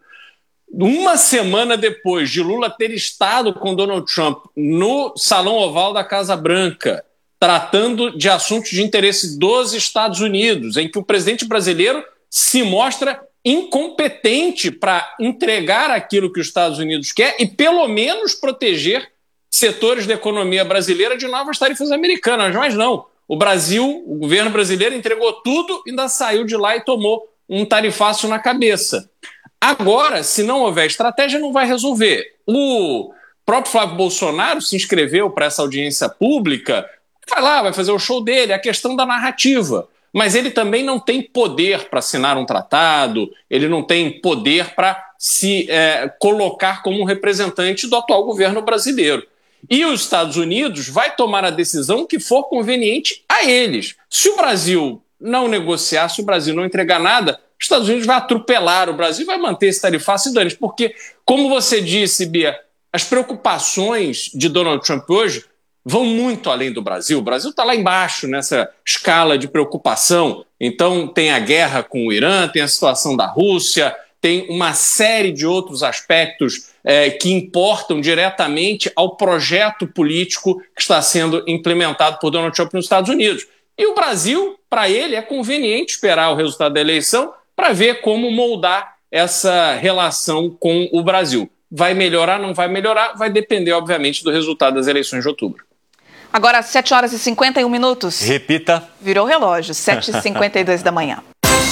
uma semana depois de Lula ter estado com Donald Trump no Salão Oval da Casa Branca, tratando de assuntos de interesse dos Estados Unidos, em que o presidente brasileiro se mostra incompetente para entregar aquilo que os Estados Unidos quer e, pelo menos, proteger setores da economia brasileira de novas tarifas americanas. Mas não, o Brasil, o governo brasileiro entregou tudo e ainda saiu de lá e tomou um tarifaço na cabeça. Agora, se não houver estratégia, não vai resolver. O próprio Flávio Bolsonaro se inscreveu para essa audiência pública, vai lá, vai fazer o show dele, a questão da narrativa. Mas ele também não tem poder para assinar um tratado, ele não tem poder para se é, colocar como um representante do atual governo brasileiro. E os Estados Unidos vai tomar a decisão que for conveniente a eles. Se o Brasil não negociar, se o Brasil não entregar nada, os Estados Unidos vai atropelar o Brasil, vai manter esse tarifaço e dane-se. Porque, como você disse, Bia, as preocupações de Donald Trump hoje vão muito além do Brasil. O Brasil está lá embaixo nessa escala de preocupação. Então tem a guerra com o Irã, tem a situação da Rússia, tem uma série de outros aspectos é, que importam diretamente ao projeto político que está sendo implementado por Donald Trump nos Estados Unidos. E o Brasil, para ele, é conveniente esperar o resultado da eleição para ver como moldar essa relação com o Brasil. Vai melhorar, não vai melhorar? Vai depender, obviamente, do resultado das eleições de outubro. Agora, sete horas e cinquenta e um minutos. Repita. Virou o relógio, sete e cinquenta e dois da manhã.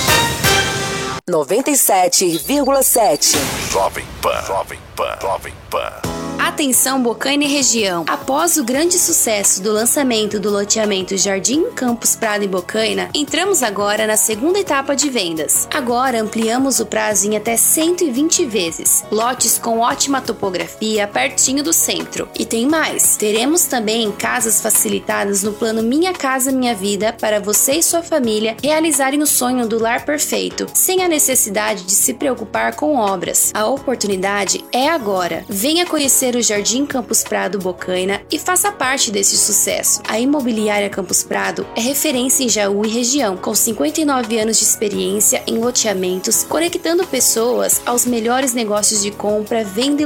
noventa e sete vírgula sete. Jovem Pan. Jovem Pan. Jovem Pan. Atenção Bocaina e região. Após o grande sucesso do lançamento do loteamento Jardim Campos Prado em Bocaina, entramos agora na segunda etapa de vendas. Agora ampliamos o prazo em até cento e vinte vezes. Lotes com ótima topografia, pertinho do centro. E tem mais. Teremos também casas facilitadas no plano Minha Casa Minha Vida para você e sua família realizarem o sonho do lar perfeito, sem a necessidade de se preocupar com obras. A oportunidade é agora. Venha conhecer o Jardim Campos Prado Bocaina e faça parte desse sucesso. A Imobiliária Campos Prado é referência em Jaú e região, com cinquenta e nove anos de experiência em loteamentos, conectando pessoas aos melhores negócios de compra, venda e